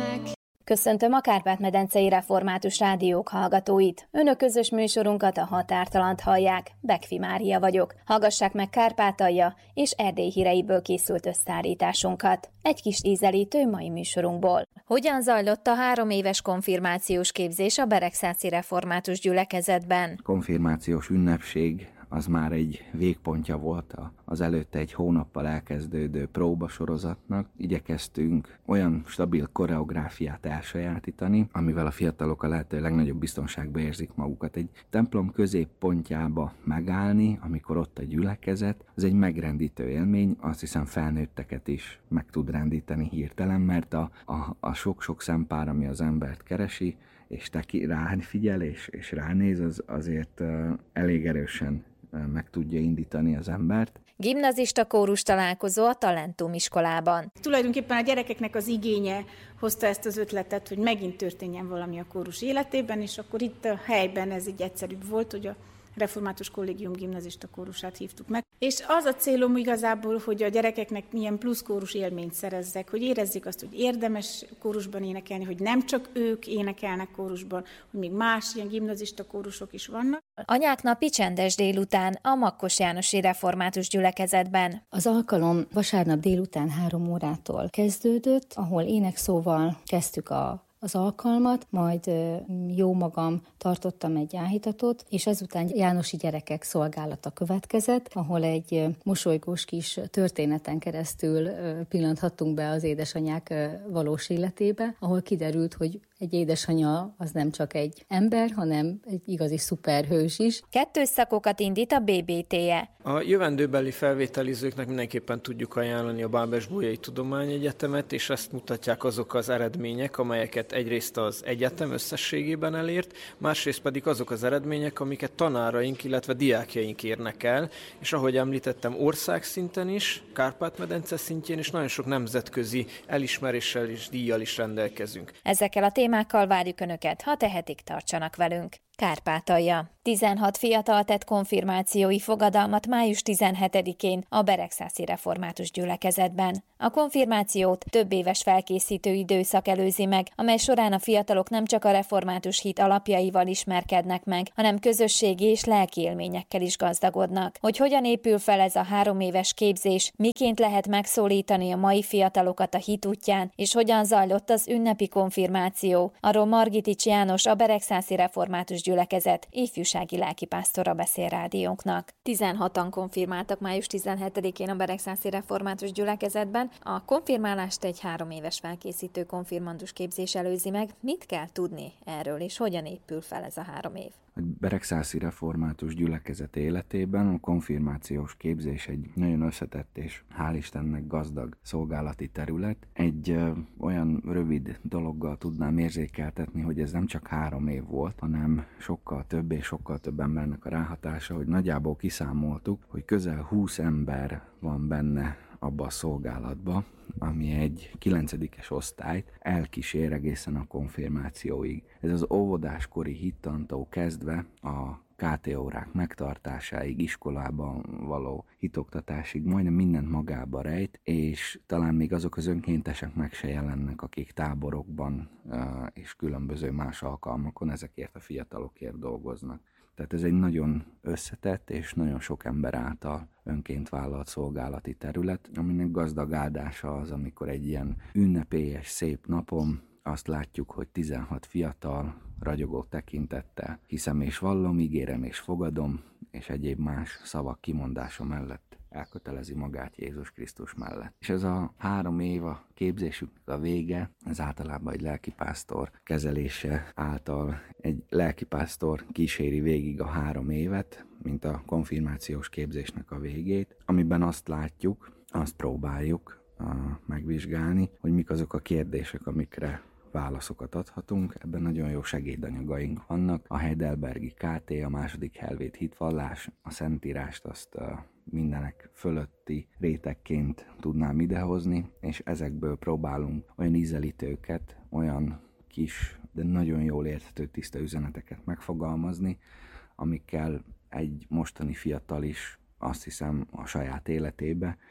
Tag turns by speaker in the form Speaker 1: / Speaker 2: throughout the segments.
Speaker 1: Köszöntöm a Kárpát-medencei Református Rádiók hallgatóit. Önök közös műsorunkat, a Határtalant hallják. Bekfi Mária vagyok. Hallgassák meg Kárpátalja és Erdély híreiből készült összeállításunkat. Egy kis ízelítő mai műsorunkból. Hogyan zajlott a 3 éves konfirmációs képzés a Beregszászi Református Gyülekezetben?
Speaker 2: Konfirmációs ünnepség az már egy végpontja volt az előtte egy hónappal elkezdődő próbasorozatnak. Igyekeztünk olyan stabil koreográfiát elsajátítani, amivel a fiatalok a lehető legnagyobb biztonságba érzik magukat. Egy templom középpontjába megállni, amikor ott a gyülekezet, az egy megrendítő élmény, azt hiszem felnőtteket is meg tud rendíteni hirtelen, mert a sok-sok szempár, ami az embert keresi, és ráfigyel és ránéz, az azért elég erősen meg tudja indítani az embert.
Speaker 1: Gimnazista kórus találkozó a Talentum iskolában.
Speaker 3: Tulajdonképpen a gyerekeknek az igénye hozta ezt az ötletet, hogy megint történjen valami a kórus életében, és akkor itt a helyben ez így egyszerűbb volt, hogy a Református Kollégium gimnazista kórusát hívtuk meg. És az a célom igazából, hogy a gyerekeknek milyen plusz kórus élményt szerezzek, hogy érezzék azt, hogy érdemes kórusban énekelni, hogy nem csak ők énekelnek kórusban, hogy még más ilyen gimnazista kórusok is vannak.
Speaker 1: Anyák napi csendes délután a Makkos Jánosi Református Gyülekezetben.
Speaker 4: Az alkalom vasárnap délután 3 órától kezdődött, ahol énekszóval kezdtük az alkalmat, majd jó magam tartottam egy áhítatot, és ezután Jánosi gyerekek szolgálata következett, ahol egy mosolygós kis történeten keresztül pillanthattunk be az édesanyák valós életébe, ahol kiderült, hogy egy édesanya az nem csak egy ember, hanem egy igazi szuperhős is.
Speaker 1: 2 szakokat indít a BBT-je.
Speaker 5: A jövendőbeli felvételizőknek mindenképpen tudjuk ajánlani a Bábes-Bolyai Tudományegyetemet, és ezt mutatják azok az eredmények, amelyeket egyrészt az egyetem összességében elért, másrészt pedig azok az eredmények, amiket tanáraink, illetve diákjaink érnek el, és ahogy említettem, országszinten is, Kárpát-medence szintjén is nagyon sok nemzetközi elismeréssel és díjjal is rendelkezünk.
Speaker 1: Ezekkel a témákkal várjuk Önöket, ha tehetik, tartsanak velünk. Kárpátalja. 16 fiatal tett konfirmációi fogadalmat május 17-én a Beregszászi Református Gyülekezetben. A konfirmációt több éves felkészítő időszak előzi meg, amely során a fiatalok nem csak a református hit alapjaival ismerkednek meg, hanem közösségi és lelki élményekkel is gazdagodnak. Hogy hogyan épül fel ez a 3 éves képzés, miként lehet megszólítani a mai fiatalokat a hit útján, és hogyan zajlott az ünnepi konfirmáció, arról Margitics János, a Beregszászi Református Gyülekezet ifjúsági lelkipásztora beszél rádiónknak. 16-an konfirmáltak május 17-én a Beregszászi Református Gyülekezetben. A konfirmálást egy 3 éves felkészítő konfirmandus képzés előzi meg. Mit kell tudni erről, és hogyan épül fel ez a 3 év?
Speaker 2: A Beregszászi Református Gyülekezet életében a konfirmációs képzés egy nagyon összetett és hál' Istennek gazdag szolgálati terület. Egy olyan rövid dologgal tudnám érzékeltetni, hogy ez nem csak 3 év volt, hanem sokkal több és sokkal több embernek a ráhatása, hogy nagyjából kiszámoltuk, hogy közel 20 ember van benne abba a szolgálatba, ami egy 9-es osztályt elkísér egészen a konfirmációig. Ez az óvodáskori hittantól kezdve a KT órák megtartásáig, iskolában való hitoktatásig majdnem mindent magába rejt, és talán még azok az önkéntesek meg se jelennek, akik táborokban és különböző más alkalmakon ezekért a fiatalokért dolgoznak. Tehát ez egy nagyon összetett és nagyon sok ember által önként vállalt szolgálati terület, aminek gazdag áldása az, amikor egy ilyen ünnepélyes, szép napon azt látjuk, hogy 16 fiatal, ragyogó tekintettel hiszem és vallom, ígérem és fogadom, és egyéb más szavak kimondása mellett elkötelezi magát Jézus Krisztus mellett. És ez a 3 év a képzésüknek a vége, ez általában egy lelkipásztor kezelése által egy lelkipásztor kíséri végig a 3 évet, mint a konfirmációs képzésnek a végét, amiben azt látjuk, azt próbáljuk megvizsgálni, hogy mik azok a kérdések, amikre válaszokat adhatunk. Ebben nagyon jó segédanyagaink vannak. A Heidelbergi KT, a második helvét hitvallás, a Szentírást azt mindenek fölötti rétegként tudnám idehozni, és ezekből próbálunk olyan ízelítőket, olyan kis, de nagyon jól érthető tiszta üzeneteket megfogalmazni, amikkel egy mostani fiatal is azt hiszem a saját életébe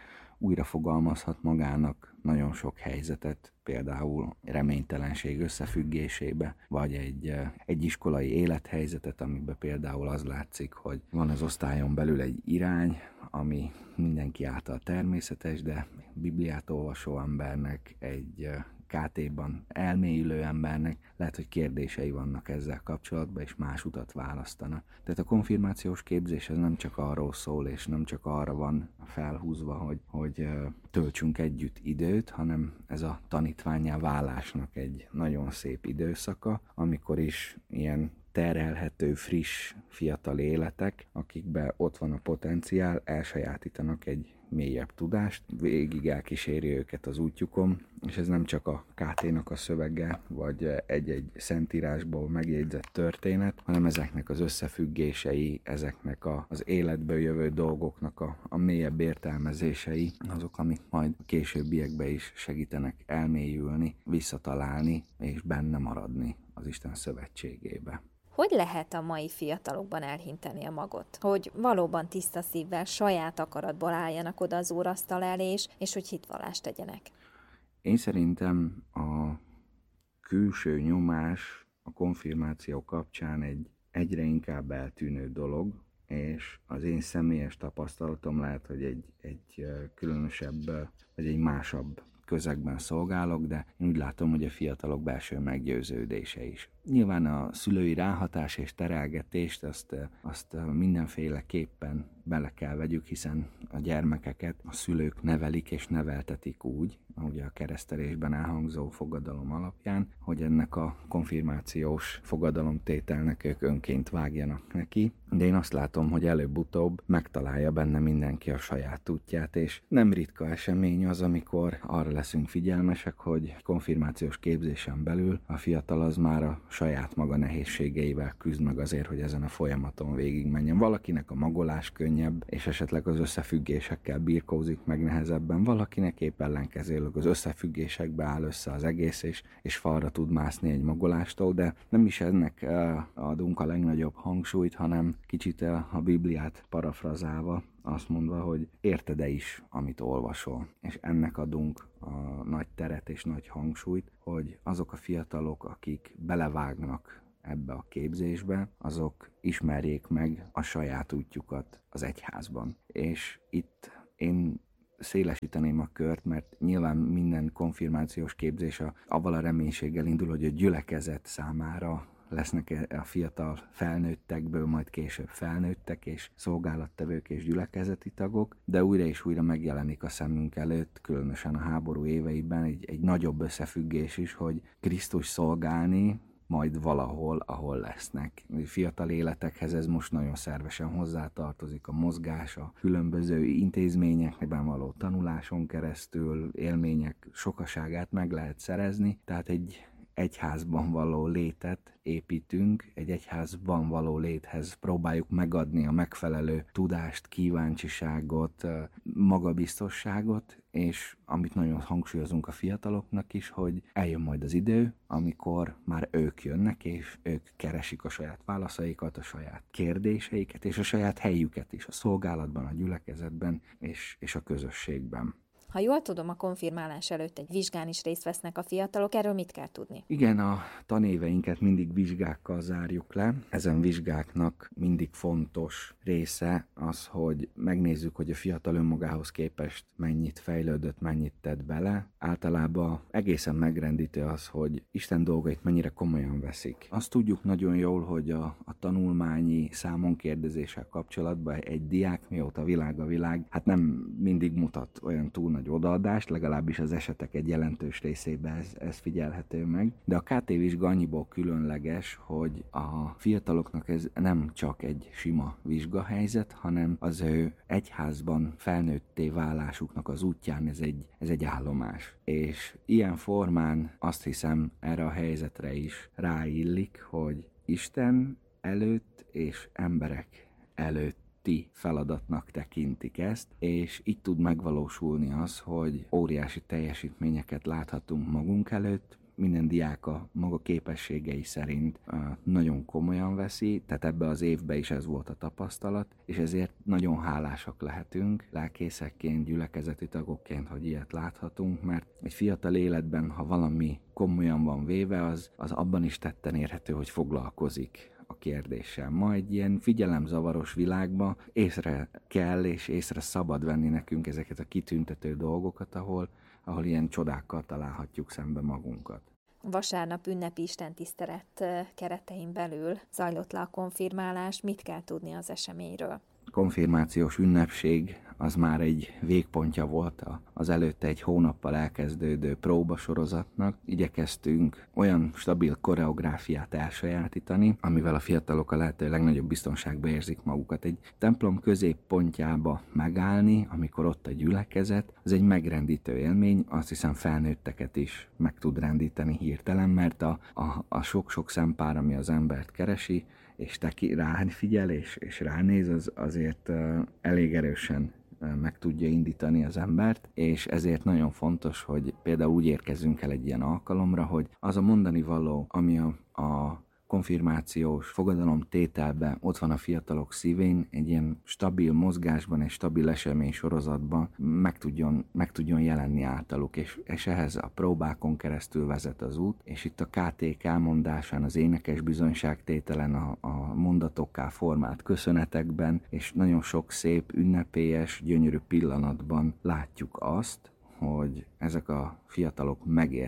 Speaker 2: újra fogalmazhat magának nagyon sok helyzetet, például reménytelenség összefüggésébe, vagy egy iskolai élethelyzetet, amiben például az látszik, hogy van az osztályon belül egy irány, ami mindenki által természetes, de Bibliát olvasó embernek, egy KT-ban elmélyülő embernek lehet, hogy kérdései vannak ezzel kapcsolatban, és más utat választana. Tehát a konfirmációs képzés ez nem csak arról szól, és nem csak arra van felhúzva, hogy töltsünk együtt időt, hanem ez a tanítvánnyá válásnak egy nagyon szép időszaka, amikor is ilyen terhelhető, friss, fiatal életek, akikben ott van a potenciál, elsajátítanak egy mélyebb tudást, végig elkíséri őket az útjukon, és ez nem csak a KT-nak a szövege, vagy egy-egy szentírásból megjegyzett történet, hanem ezeknek az összefüggései, ezeknek az életből jövő dolgoknak a mélyebb értelmezései, azok, amik majd a későbbiekben is segítenek elmélyülni, visszatalálni, és benne maradni az Isten szövetségébe.
Speaker 1: Hogy lehet a mai fiatalokban elhinteni a magot? Hogy valóban tiszta szívvel, saját akaratból álljanak oda az úrasztal elé, és hogy hitvallást tegyenek?
Speaker 2: Én szerintem a külső nyomás a konfirmáció kapcsán egy egyre inkább eltűnő dolog, és az én személyes tapasztalatom lehet, hogy egy különösebb, vagy egy másabb közegben szolgálok, de én úgy látom, hogy a fiatalok belső meggyőződése is. Nyilván a szülői ráhatás és terelgetést azt mindenféleképpen bele kell vegyük, hiszen a gyermekeket a szülők nevelik és neveltetik úgy, ahogy a keresztelésben elhangzó fogadalom alapján, hogy ennek a konfirmációs fogadalomtételnek ők önként vágjanak neki. De én azt látom, hogy előbb-utóbb megtalálja benne mindenki a saját útját, és nem ritka esemény az, amikor arra leszünk figyelmesek, hogy konfirmációs képzésen belül a fiatal az már a saját maga nehézségeivel küzd meg azért, hogy ezen a folyamaton végigmenjen. Valakinek a magolás könnyebb, és esetleg az összefüggésekkel birkózik meg nehezebben, valakinek épp ellenkezőleg az összefüggésekbe áll össze az egész, és falra tud mászni egy magolástól, de nem is ennek adunk a legnagyobb hangsúlyt, hanem kicsit a Bibliát parafrazálva, azt mondva, hogy érted-e is, amit olvasol. És ennek adunk a nagy teret és nagy hangsúlyt, hogy azok a fiatalok, akik belevágnak ebbe a képzésbe, azok ismerjék meg a saját útjukat az egyházban. És itt én szélesíteném a kört, mert nyilván minden konfirmációs képzés avval a reménységgel indul, hogy a gyülekezet számára lesznek a fiatal felnőttekből, majd később felnőttek és szolgálattevők és gyülekezeti tagok, de újra és újra megjelenik a szemünk előtt, különösen a háború éveiben egy nagyobb összefüggés is, hogy Krisztus szolgálni majd valahol, ahol lesznek. Fiatal életekhez ez most nagyon szervesen hozzátartozik, a mozgás, a különböző intézményekben való tanuláson keresztül, élmények sokaságát meg lehet szerezni, tehát egy egyházban való létet építünk, egy egyházban való léthez próbáljuk megadni a megfelelő tudást, kíváncsiságot, magabiztosságot, és amit nagyon hangsúlyozunk a fiataloknak is, hogy eljön majd az idő, amikor már ők jönnek, és ők keresik a saját válaszaikat, a saját kérdéseiket, és a saját helyüket is a szolgálatban, a gyülekezetben és a közösségben.
Speaker 1: Ha jól tudom, a konfirmálás előtt egy vizsgán is részt vesznek a fiatalok, erről mit kell tudni?
Speaker 2: Igen, a tanéveinket mindig vizsgákkal zárjuk le. Ezen vizsgáknak mindig fontos része az, hogy megnézzük, hogy a fiatal önmagához képest mennyit fejlődött, mennyit tett bele. Általában egészen megrendítő az, hogy Isten dolgait mennyire komolyan veszik. Azt tudjuk nagyon jól, hogy a tanulmányi számonkérdezéssel kapcsolatban egy diák, mióta a világ, hát nem mindig mutat olyan túl nagy odaadást, legalábbis az esetek egy jelentős részében ez figyelhető meg. De a KT vizsga annyiból különleges, hogy a fiataloknak ez nem csak egy sima vizsgahelyzet, hanem az ő egyházban felnőtté válásuknak az útján ez egy állomás. És ilyen formán azt hiszem erre a helyzetre is ráillik, hogy Isten előtt és emberek előtt feladatnak tekintik ezt, és így tud megvalósulni az, hogy óriási teljesítményeket láthatunk magunk előtt, minden diák a maga képességei szerint nagyon komolyan veszi, tehát ebbe az évben is ez volt a tapasztalat, és ezért nagyon hálásak lehetünk lelkészekként, gyülekezeti tagokként, hogy ilyet láthatunk, mert egy fiatal életben, ha valami komolyan van véve, az abban is tetten érhető, hogy foglalkozik a kérdéssel. Ma egy ilyen figyelemzavaros világban észre kell és észre szabad venni nekünk ezeket a kitüntető dolgokat, ahol ilyen csodákkal találhatjuk szembe magunkat.
Speaker 1: Vasárnap ünnepi istentisztelet keretein belül zajlott le a konfirmálás. Mit kell tudni az eseményről?
Speaker 2: Konfirmációs ünnepség az már egy végpontja volt az előtte egy hónappal elkezdődő próbasorozatnak. Igyekeztünk olyan stabil koreográfiát elsajátítani, amivel a fiatalok a lehető legnagyobb biztonságba érzik magukat. Egy templom középpontjába megállni, amikor ott a gyülekezet, az egy megrendítő élmény, azt hiszem felnőtteket is meg tud rendíteni hirtelen, mert a sok-sok szempár, ami az embert keresi, és ráfigyel és ránéz, az azért elég erősen meg tudja indítani az embert, és ezért nagyon fontos, hogy például úgy érkezünk el egy ilyen alkalomra, hogy az a mondani való, ami a konfirmációs fogadalomtételben ott van a fiatalok szívén, egy ilyen stabil mozgásban, egy stabil esemény sorozatban meg tudjon jelenni általuk, és ehhez a próbákon keresztül vezet az út, és itt a KT-k elmondásán, az énekes bizonyságtételen, a mondatokká formált köszönetekben, és nagyon sok szép, ünnepélyes, gyönyörű pillanatban látjuk azt, hogy ezek a fiatalok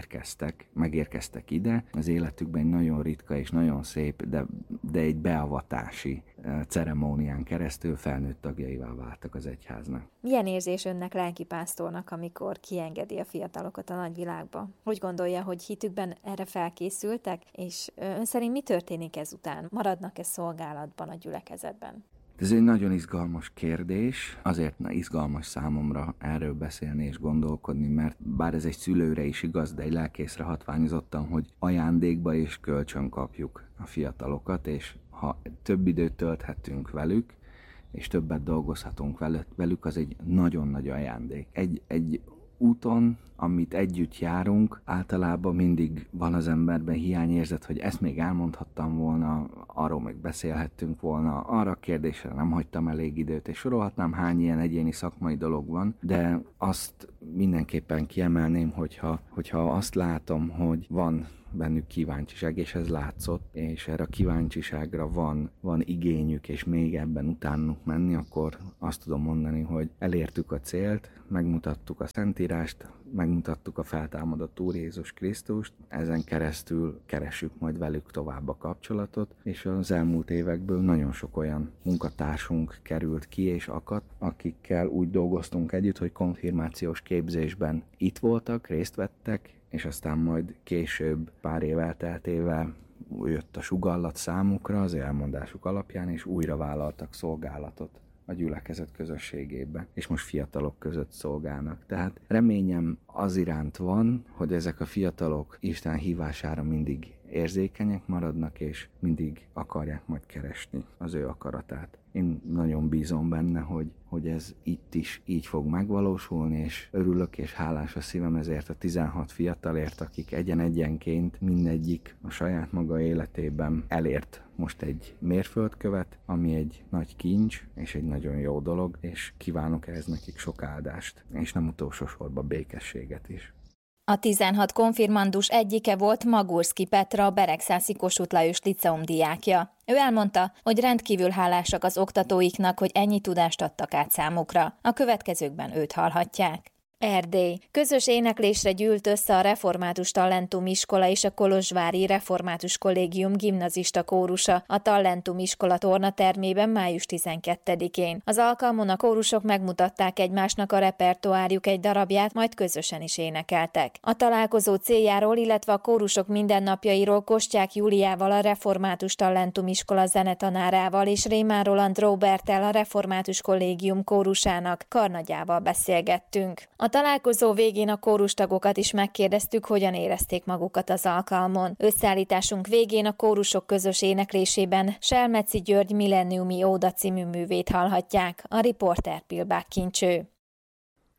Speaker 2: megérkeztek ide, az életükben egy nagyon ritka és nagyon szép, de egy beavatási ceremónián keresztül felnőtt tagjaivá váltak az egyháznak.
Speaker 1: Milyen érzés önnek, lelkipásztornak, amikor kiengedi a fiatalokat a nagyvilágba? Hogy gondolja, hogy hitükben erre felkészültek, és ön szerint mi történik ezután? Maradnak-e szolgálatban a gyülekezetben?
Speaker 2: Ez egy nagyon izgalmas kérdés, azért izgalmas számomra erről beszélni és gondolkodni, mert bár ez egy szülőre is igaz, de egy lelkészre hatványozottan, hogy ajándékba és kölcsön kapjuk a fiatalokat, és ha több időt tölthetünk velük, és többet dolgozhatunk velük, az egy nagyon nagy ajándék. Egy úton, amit együtt járunk, általában mindig van az emberben hiányérzet, hogy ezt még elmondhattam volna, arról még beszélhettünk volna, arra a kérdésre nem hagytam elég időt, és sorolhatnám, hány ilyen egyéni szakmai dolog van, de azt mindenképpen kiemelném, hogyha azt látom, hogy van bennük kíváncsiság, és ez látszott, és erre a kíváncsiságra van igényük, és még ebben utánunk menni, akkor azt tudom mondani, hogy elértük a célt, megmutattuk a Szentírást, megmutattuk a feltámadott Úr Jézus Krisztust, ezen keresztül keressük majd velük tovább a kapcsolatot, és az elmúlt évekből nagyon sok olyan munkatársunk került ki és akadt, akikkel úgy dolgoztunk együtt, hogy konfirmációs képzésben itt voltak, részt vettek, és aztán majd később, pár év elteltével jött a sugallat számukra az elmondásuk alapján, és újra vállaltak szolgálatot a gyülekezet közösségében, és most fiatalok között szolgálnak. Tehát reményem az iránt van, hogy ezek a fiatalok Isten hívására mindig érzékenyek maradnak, és mindig akarják majd keresni az ő akaratát. Én nagyon bízom benne, hogy ez itt is így fog megvalósulni, és örülök és hálás a szívem ezért a 16 fiatalért, akik egyenként mindegyik a saját maga életében elért most egy mérföldkövet, ami egy nagy kincs, és egy nagyon jó dolog, és kívánok ehhez nekik sok áldást, és nem utolsó sorban békességet is.
Speaker 1: A 16 konfirmandus egyike volt Magurszky Petra, a Beregszászi Kossuth Lajos Liceum diákja. Ő elmondta, hogy rendkívül hálásak az oktatóiknak, hogy ennyi tudást adtak át számukra. A következőkben őt hallhatják. Erdély. Közös éneklésre gyűlt össze a Református Talentum Iskola és a Kolozsvári Református Kollégium gimnazista kórusa a Talentum Iskola tornatermében május 12-én. Az alkalmon a kórusok megmutatták egymásnak a repertoárjuk egy darabját, majd közösen is énekeltek. A találkozó céljáról, illetve a kórusok mindennapjairól Kostyák Júliával, a Református Talentum Iskola zenetanárával és Rémán Roland Róberttel, a Református Kollégium kórusának karnagyával beszélgettünk. A találkozó végén a kórustagokat is megkérdeztük, hogyan érezték magukat az alkalmon. Összeállításunk végén a kórusok közös éneklésében Selmeci György Millenniumi Óda című művét hallhatják, a riporter Pilbák Kincső.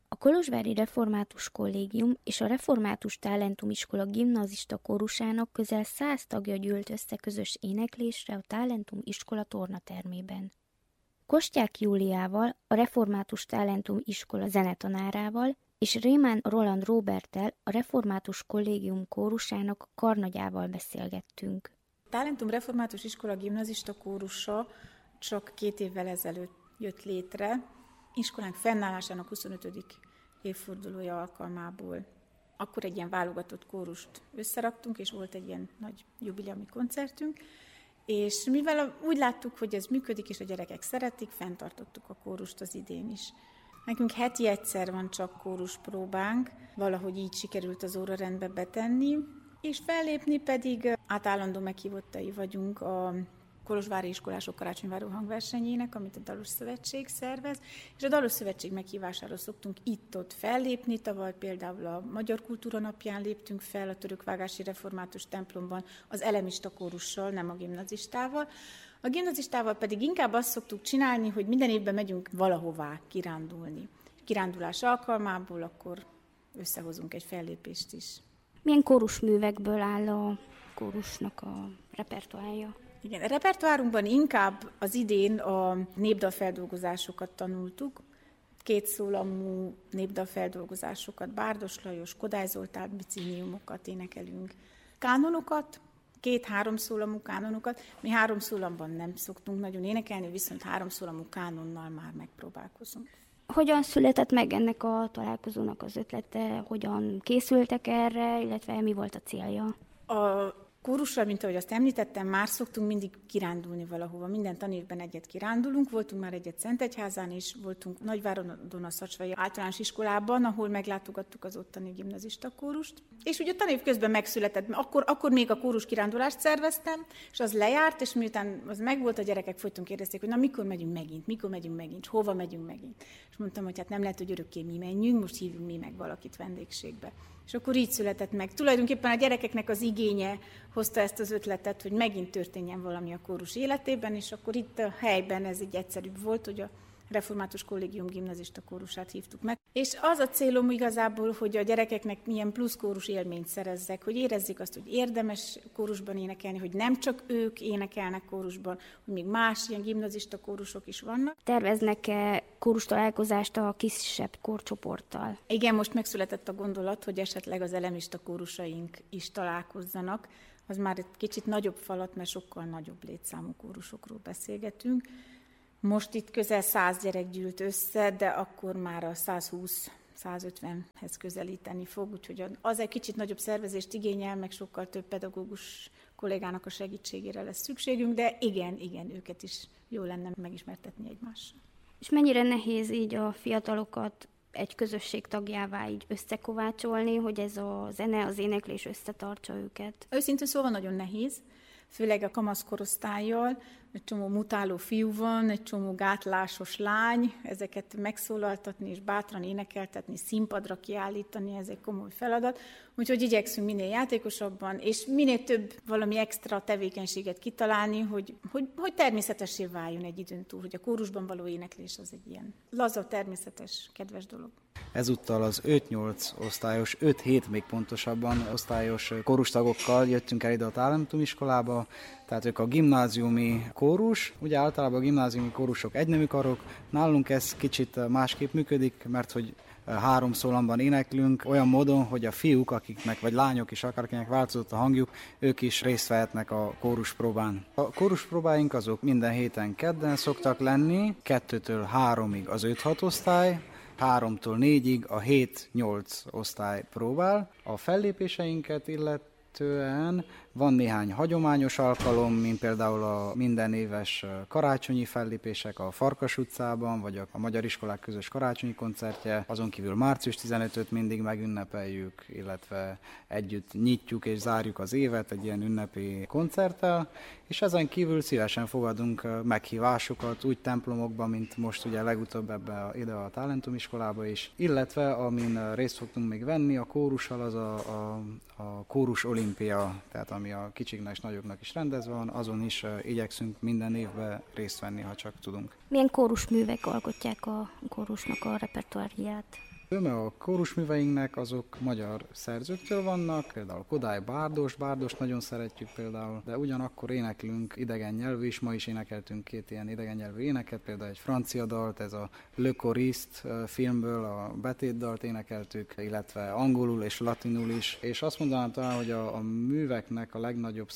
Speaker 6: A Kolozsvári Református Kollégium és a Református Talentumiskola gimnazista kórusának közel 100 tagja gyűlt össze közös éneklésre a Talentumiskola tornatermében. Kostyák Júliával, a Református Talentumiskola zenetanárával és Rémán Roland Róberttel, a Református Kollégium kórusának karnagyával beszélgettünk.
Speaker 3: A Talentum Református Iskola gimnazista kórusa csak 2 évvel ezelőtt jött létre, iskolánk fennállásának 25. évfordulója alkalmából. Akkor egy ilyen válogatott kórust összeraktunk, és volt egy ilyen nagy jubileumi koncertünk, és mivel úgy láttuk, hogy ez működik, és a gyerekek szeretik, fenntartottuk a kórust az idén is. Nekünk heti egyszer van csak kóruspróbánk, valahogy így sikerült az órarendbe betenni, és fellépni pedig állandó meghívottai vagyunk a Kolozsvári Iskolások Karácsonyváró hangversenyének, amit a Dalos Szövetség szervez, és a Dalos Szövetség meghívására szoktunk itt-ott fellépni. Tavaly például a Magyar Kultúra Napján léptünk fel a Törökvágási Református templomban az elemista kórussal, nem a gimnazistával. A gimnazistával pedig inkább azt szoktuk csinálni, hogy minden évben megyünk valahová kirándulni. Kirándulás alkalmából akkor összehozunk egy fellépést is.
Speaker 6: Milyen kórusművekből áll a kórusnak a repertoárja?
Speaker 3: Igen, a repertoárunkban inkább az idén a népdalfeldolgozásokat tanultuk. 2 szólamú népdalfeldolgozásokat, Bárdos Lajos, Kodály Zoltán bicíniumokat énekelünk. Kánonokat, 2-3 szólamú kánonokat. Mi 3 szólamban nem szoktunk nagyon énekelni, viszont 3 szólamú kánonnal már megpróbálkozunk.
Speaker 6: Hogyan született meg ennek a találkozónak az ötlete? Hogyan készültek erre, illetve mi volt a célja?
Speaker 3: A kórussal, mint ahogy azt említettem, már szoktunk mindig kirándulni valahova. Minden tanévben egyet kirándulunk. Voltunk már egyet Szentegyházán is, voltunk Nagyváradon a Szacsvai általános iskolában, ahol meglátogattuk az ottani gimnazista kórust. És ugye a tanév közben megszületett, akkor még a kórus kirándulást szerveztem, és az lejárt, és miután az megvolt, a gyerekek folyton kérdezték, hogy na mikor megyünk megint, hova megyünk megint. És mondtam, hogy hát nem lehet, hogy örökké mi menjünk, most hívjunk mi meg valakit vendégségbe. És akkor így született meg. Tulajdonképpen a gyerekeknek az igénye hozta ezt az ötletet, hogy megint történjen valami a kórus életében, és akkor itt a helyben ez egy egyszerűbb volt, hogy a Református Kollégium gimnazista kórusát hívtuk meg. És az a célom igazából, hogy a gyerekeknek milyen plusz kórus élményt szerezzek, hogy érezzék azt, hogy érdemes kórusban énekelni, hogy nem csak ők énekelnek kórusban, hogy még más ilyen gimnazista kórusok is vannak.
Speaker 6: Terveznek-e kórus találkozást a kisebb kórcsoporttal?
Speaker 3: Igen, most megszületett a gondolat, hogy esetleg az elemista kórusaink is találkozzanak. Az már egy kicsit nagyobb falat, mert sokkal nagyobb létszámú kórusokról beszélgetünk. Most itt közel 100 gyerek gyűlt össze, de akkor már a 120-150-hez közelíteni fog, úgyhogy az egy kicsit nagyobb szervezést igényel, meg sokkal több pedagógus kollégának a segítségére lesz szükségünk, de igen, őket is jó lenne megismertetni egymással.
Speaker 6: És mennyire nehéz így a fiatalokat egy közösség tagjává így összekovácsolni, hogy ez a zene, az éneklés összetartsa őket?
Speaker 3: Őszintén szóval nagyon nehéz, főleg a kamaszkorosztállyal, egy csomó mutáló fiú van, egy csomó gátlásos lány, ezeket megszólaltatni és bátran énekeltetni, színpadra kiállítani, ez egy komoly feladat. Úgyhogy igyekszünk minél játékosabban, és minél több valami extra tevékenységet kitalálni, hogy természetessé váljon egy időn túl, hogy a kórusban való éneklés az egy ilyen laza, természetes, kedves dolog.
Speaker 7: Ezúttal az 5-8 osztályos, 5-7 még pontosabban osztályos kórustagokkal jöttünk el ide a Talentumiskolába, tehát ők a gimnáziumi kórus, ugye általában a gimnáziumi kórusok egynemű karok, nálunk ez kicsit másképp működik, mert hogy 3 szólamban éneklünk, olyan módon, hogy a fiúk, akiknek vagy lányok is akárkinek változott a hangjuk, ők is részt vehetnek a kóruspróbán. A kóruspróbáink azok minden héten kedden szoktak lenni, 2-től 3-ig az 5-6 osztály, 3-tól 4-ig a 7-8 osztály próbál. A fellépéseinket illetően van néhány hagyományos alkalom, mint például a minden éves karácsonyi fellépések a Farkas utcában, vagy a Magyar Iskolák közös karácsonyi koncertje. Azon kívül március 15-öt mindig megünnepeljük, illetve együtt nyitjuk és zárjuk az évet egy ilyen ünnepi koncerttel, és ezen kívül szívesen fogadunk meghívásokat úgy templomokban, mint most ugye legutóbb ide a Talentumiskolába is, illetve amin részt fogtunk még venni a kórussal, az a kórus olimpia, tehát ami a kicsiknek és nagyoknak is rendezve van, azon is igyekszünk minden évben részt venni, ha csak tudunk.
Speaker 6: Milyen kórusművek alkotják a kórusnak a repertoárját?
Speaker 7: A kórusműveinknek azok magyar szerzőktől vannak, például Kodály Bárdost nagyon szeretjük például, de ugyanakkor éneklünk idegen nyelvű is, ma is énekeltünk 2 ilyen idegen nyelvű éneket, például egy francia dalt, ez a Le Choriste filmből, a betétdalt énekeltük, illetve angolul és latinul is, és azt mondanám talán, hogy a műveknek a legnagyobb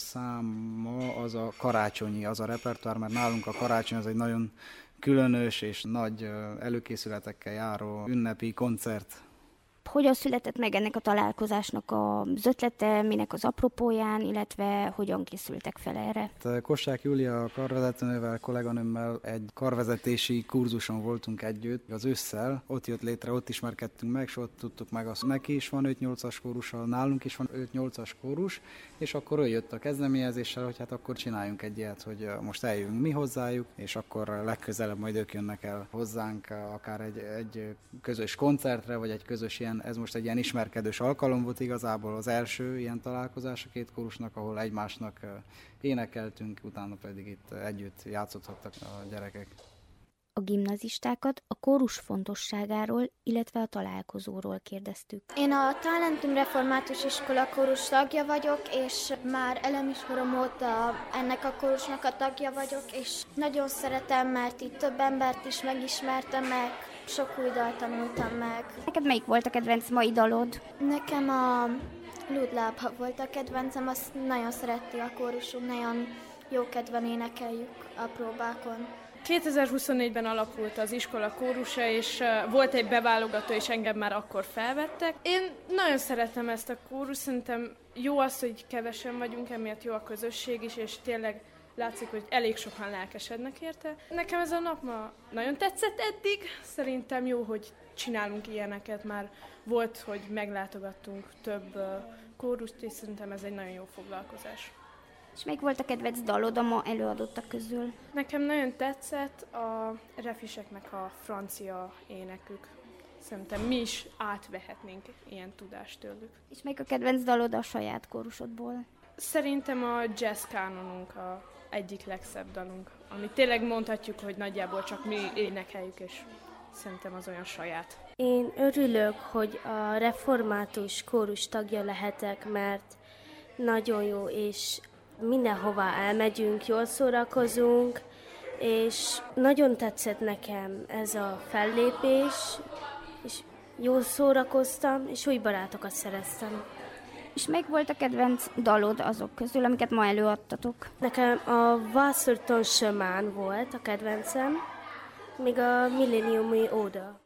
Speaker 7: száma az a karácsonyi, az a repertoár, mert nálunk a karácsony az egy nagyon különös és nagy előkészületekkel járó ünnepi koncert.
Speaker 6: Hogyan született meg ennek a találkozásnak az ötlete, minek az apropóján, illetve hogyan készültek fel erre?
Speaker 7: Kossák Júlia karvezetőnővel, kolléganőmmel egy karvezetési kurzuson voltunk együtt az ősszel, ott jött létre, ott ismerkedtünk meg, és ott tudtuk meg azt, neki is van 5-8-as kórusa, nálunk is van 5-8-as kórus, és akkor ő jött a kezdeményezéssel, hogy hát akkor csináljunk egy ilyet, hogy most eljövünk mi hozzájuk, és akkor legközelebb majd ők jönnek el hozzánk, akár egy közös koncertre, vagy egy közös ilyen, ez most egy ilyen ismerkedős alkalom volt igazából, az első ilyen találkozás a 2 kórusnak, ahol egymásnak énekeltünk, utána pedig itt együtt játszottak a gyerekek.
Speaker 6: A gimnazistákat a kórus fontosságáról, illetve a találkozóról kérdeztük.
Speaker 8: Én a Talentum Református Iskola kórus tagja vagyok, és már elemiskorom óta ennek a kórusnak a tagja vagyok, és nagyon szeretem, mert itt több embert is megismertem meg, sok új dalt tanultam meg.
Speaker 6: Neked melyik volt a kedvenc mai dalod?
Speaker 8: Nekem a Lúdlábha volt a kedvencem, azt nagyon szereti a kórusunk, nagyon jó kedven énekeljük a próbákon.
Speaker 9: 2024-ben alapult az iskola kórusa, és volt egy beválogató, és engem már akkor felvettek. Én nagyon szeretem ezt a kórus, szerintem jó az, hogy kevesen vagyunk, emiatt jó a közösség is, és tényleg látszik, hogy elég sokan lelkesednek érte. Nekem ez a nap ma nagyon tetszett eddig, szerintem jó, hogy csinálunk ilyeneket, már volt, hogy meglátogattunk több kórust, és szerintem ez egy nagyon jó foglalkozás.
Speaker 6: És melyik volt a kedvenc dalod a ma előadottak közül?
Speaker 9: Nekem nagyon tetszett a refiseknek a francia énekük. Szerintem mi is átvehetnénk ilyen tudást tőlük.
Speaker 6: És melyik a kedvenc dalod a saját kórusodból?
Speaker 9: Szerintem a jazz kánonunk a egyik legszebb dalunk, ami tényleg mondhatjuk, hogy nagyjából csak mi énekeljük, és szerintem az olyan saját.
Speaker 10: Én örülök, hogy a református kórus tagja lehetek, mert nagyon jó, és mindenhová elmegyünk, jól szórakozunk, és nagyon tetszett nekem ez a fellépés, és jól szórakoztam, és új barátokat szereztem.
Speaker 6: És melyik volt a kedvenc dalod azok közül, amiket ma előadtatok?
Speaker 10: Nekem a Wasserton Chemin volt a kedvencem, még a Millenniumi Óda.